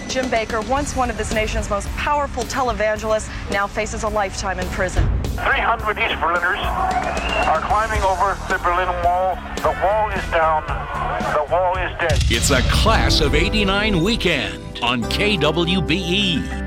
Jim Baker, once one of this nation's most powerful televangelists, now faces a lifetime in prison. 300 East Berliners are climbing over the Berlin Wall. The wall is down. The wall is dead. It's a Class of '89 weekend on KWBE.